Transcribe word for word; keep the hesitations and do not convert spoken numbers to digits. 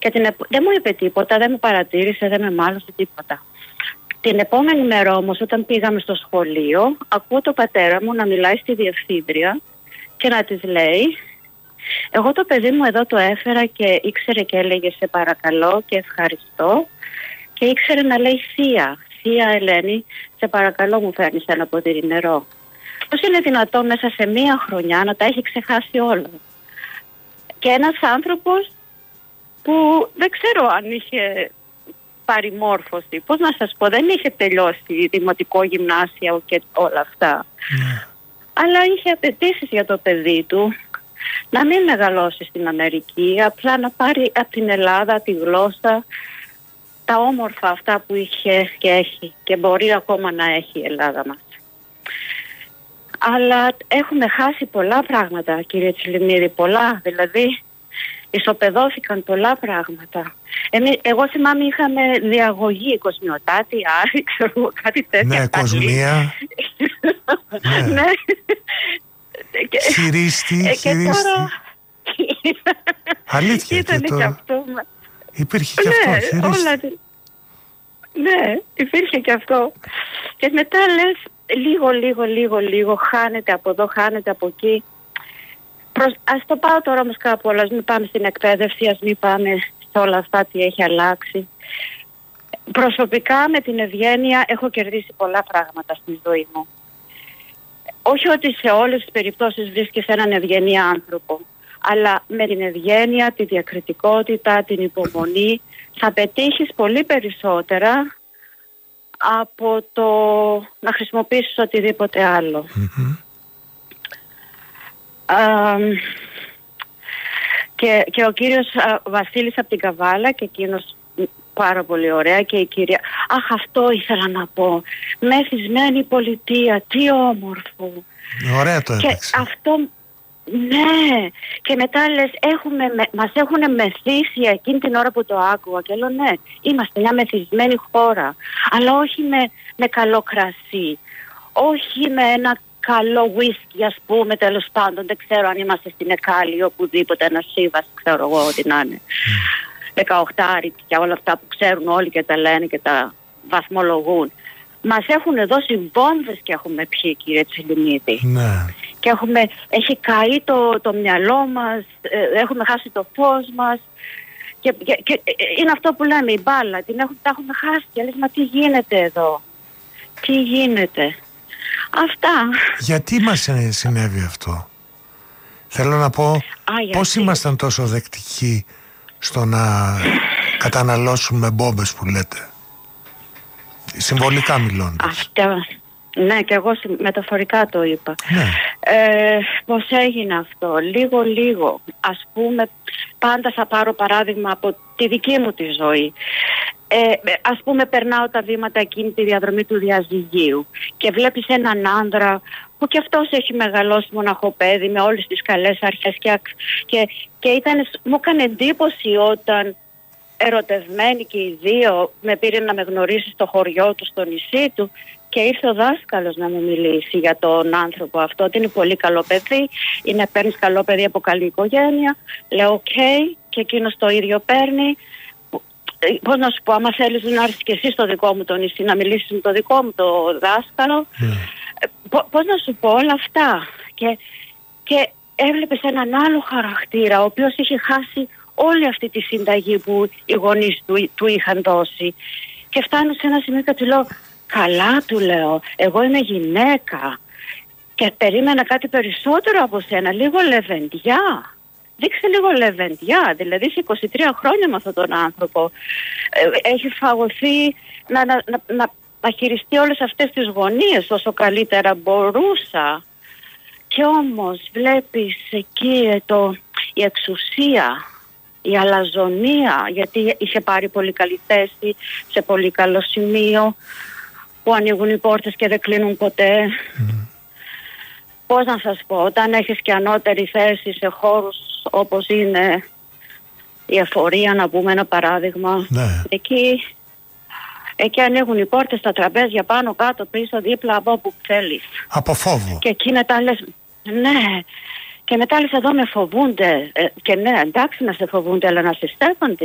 Και την επ... δεν μου είπε τίποτα, δεν με παρατήρησε, δεν με μάλωσε τίποτα. Την επόμενη μέρα όμως, όταν πήγαμε στο σχολείο, ακούω το πατέρα μου να μιλάει στη διευθύντρια και να της λέει: εγώ το παιδί μου εδώ το έφερα και ήξερε και έλεγε σε παρακαλώ και ευχαριστώ, και ήξερε να λέει θεία. Θεία Ελένη, σε παρακαλώ μου φέρνεις ένα ποτήρι νερό. Πώς είναι δυνατόν μέσα σε μία χρονιά να τα έχει ξεχάσει όλα? Και ένας άνθρωπος που δεν ξέρω αν είχε πάρει μόρφωση, πώς να σας πω, δεν είχε τελειώσει δημοτικό γυμνάσιο και όλα αυτά. Mm. Αλλά είχε απαιτήσεις για το παιδί του να μην μεγαλώσει στην Αμερική, απλά να πάρει από την Ελλάδα τη γλώσσα, τα όμορφα αυτά που είχε και έχει και μπορεί ακόμα να έχει η Ελλάδα μας. Αλλά έχουμε χάσει πολλά πράγματα, κύριε Τσιλιμίδη, πολλά, δηλαδή ισοπεδώθηκαν πολλά πράγματα. Εμείς, εγώ θυμάμαι είχαμε διαγωγή, κοσμιοτάτη, άρη, ξέρω κάτι τέτοια. Ναι, κοσμία. Ναι. Ναι. Χειρίστη, και τώρα... Αλήθεια ήταν και, το... και αυτό. Υπήρχε και ναι, αυτό, χειρίστη. Όλα... Ναι, υπήρχε και αυτό. Και μετά λες λίγο, λίγο, λίγο, λίγο, χάνεται από εδώ, χάνεται από εκεί. Προς... Ας το πάω τώρα όμως κάπου όλα, ας μην πάμε στην εκπαίδευση, ας μην πάμε σε όλα αυτά τι έχει αλλάξει. Προσωπικά με την ευγένεια έχω κερδίσει πολλά πράγματα στη ζωή μου. Όχι ότι σε όλες τις περιπτώσεις βρίσκεις έναν ευγενή άνθρωπο, αλλά με την ευγένεια, τη διακριτικότητα, την υπομονή θα πετύχεις πολύ περισσότερα από το να χρησιμοποιήσεις οτιδήποτε άλλο. Mm-hmm. Α, και, και ο κύριος α, Βασίλης από την Καβάλα, και εκείνος πάρα πολύ ωραία, και η κυρία, αχ, αυτό ήθελα να πω, μεθυσμένη πολιτεία, τι όμορφο. Ωραία το και έπαιξε. Αυτό, ναι, και μετά λες, έχουμε, μας έχουν μεθύσει εκείνη την ώρα που το άκουγα, και λέω ναι, είμαστε μια μεθυσμένη χώρα, αλλά όχι με, με καλό κρασί, όχι με ένα καλό whisky, ας πούμε, τέλος πάντων, δεν ξέρω αν είμαστε στην Εκάλη, οπουδήποτε, ένα Σίβας, ξέρω εγώ τι να είναι. Mm. δεκαοκτάρι και όλα αυτά που ξέρουν όλοι και τα λένε και τα βαθμολογούν. Μας έχουν δώσει βόμβες και έχουμε πιει, κύριε Τσιλιμίδη. Ναι. Και έχουμε, έχει καεί το, το μυαλό μας, ε, έχουμε χάσει το φως μας. Και, και, και είναι αυτό που λέμε, η μπάλα, την έχουμε, τα έχουμε χάσει. Και λες, μα τι γίνεται εδώ, τι γίνεται. Αυτά. Γιατί μας συνέβη αυτό? Θέλω να πω, Α, πώς ήμασταν τόσο δεκτικοί στο να καταναλώσουμε μπόμπες που λέτε, συμβολικά μιλώντας? Αυτά, ναι, και εγώ μεταφορικά το είπα. Ναι. Ε, πώς έγινε αυτό? Λίγο λίγο, ας πούμε, πάντα θα πάρω παράδειγμα από τη δική μου τη ζωή. Ε, ας πούμε, περνάω τα βήματα εκείνη τη διαδρομή του διαζυγίου και βλέπεις έναν άνδρα που και αυτός έχει μεγαλώσει μοναχοπέδι με όλες τις καλές αρχές και, και, και ήταν, μου έκανε εντύπωση όταν ερωτευμένοι και οι δύο με πήρε να με γνωρίσει στο χωριό του, στο νησί του, και ήρθε ο δάσκαλος να μου μιλήσει για τον άνθρωπο αυτό, ότι είναι πολύ καλό παιδί, είναι, παίρνεις καλό παιδί από καλή οικογένεια. Λέω οκ, okay, και εκείνος το ίδιο παίρνει. Πώς να σου πω, άμα θέλεις να έρθεις και εσύ στο δικό μου το νησί να μιλήσεις με το δικό μου το δάσκαλο, yeah. Πώς να σου πω όλα αυτά. Και, και έβλεπες έναν άλλο χαρακτήρα, ο οποίος είχε χάσει όλη αυτή τη συνταγή που οι γονείς του, του είχαν δώσει. Και φτάνω σε ένα σημείο και του λέω, καλά, του λέω, εγώ είμαι γυναίκα και περίμενα κάτι περισσότερο από σένα, λίγο λεβεντιά. Δείξε λίγο λεβεντιά, δηλαδή σε είκοσι τρία χρόνια με αυτόν τον άνθρωπο. Ε, έχει φαγωθεί να, να, να, να, να χειριστεί όλες αυτές τις γωνίες όσο καλύτερα μπορούσα. Και όμως βλέπεις εκεί το, η εξουσία, η αλαζονία, γιατί είχε πάρει πολύ καλή θέση σε πολύ καλό σημείο, που ανοίγουν οι πόρτες και δεν κλείνουν ποτέ. Mm. Πώς να σας πω, όταν έχεις και ανώτερη θέση σε χώρους όπως είναι η εφορία, να πούμε ένα παράδειγμα, ναι. εκεί, εκεί ανοίγουν οι πόρτες, τα τραπέζια πάνω, κάτω, πίσω, δίπλα, από όπου θέλεις. Από φόβο. Και εκεί μετά λες, ναι, και μετά λες, εδώ με φοβούνται. Ε, και ναι, εντάξει να σε φοβούνται, αλλά να σε στέφονται.